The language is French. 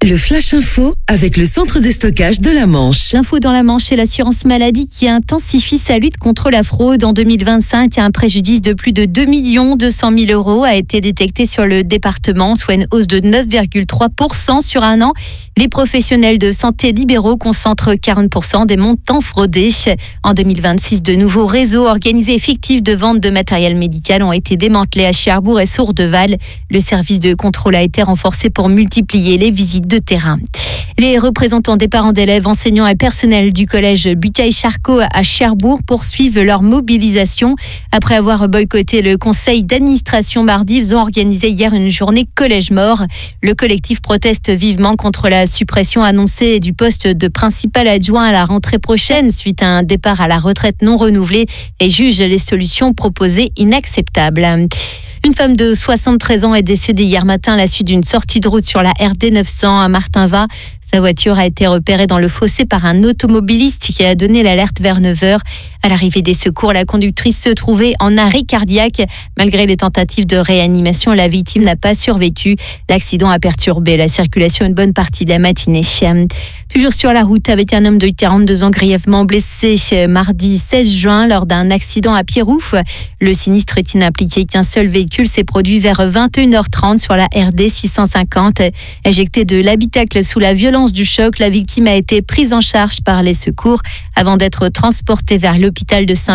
Le Flash Info avec le centre de stockage de la Manche. L'info dans la Manche, c'est l'assurance maladie qui intensifie sa lutte contre la fraude. En 2025, un préjudice de plus de 2 200 000 euros a été détecté sur le département, soit une hausse de 9,3% sur un an. Les professionnels de santé libéraux concentrent 40% des montants fraudés. En 2026, de nouveaux réseaux organisés et fictifs de vente de matériel médical ont été démantelés à Cherbourg et Sourdeval. Le service de contrôle a été renforcé pour multiplier les visites de terrain. Les représentants des parents d'élèves, enseignants et personnels du collège Butaille-Charcot à Cherbourg poursuivent leur mobilisation. Après avoir boycotté le conseil d'administration mardi, ils ont organisé hier une journée collège mort. Le collectif proteste vivement contre la suppression annoncée du poste de principal adjoint à la rentrée prochaine suite à un départ à la retraite non renouvelé et juge les solutions proposées inacceptables. Une femme de 73 ans est décédée hier matin à la suite d'une sortie de route sur la RD 900 à Martinvat. Sa voiture a été repérée dans le fossé par un automobiliste qui a donné l'alerte vers 9h. À l'arrivée des secours, la conductrice se trouvait en arrêt cardiaque. Malgré les tentatives de réanimation, la victime n'a pas survécu. L'accident a perturbé la circulation une bonne partie de la matinée. Toujours sur la route avec un homme de 42 ans grièvement blessé mardi 16 juin lors d'un accident à Pierrouf. Le sinistre qui n'impliquait qu'un seul véhicule s'est produit vers 21h30 sur la RD 650. Éjecté de l'habitacle sous la violence du choc, la victime a été prise en charge par les secours avant d'être transportée vers l'hôpital de Saint-Jean.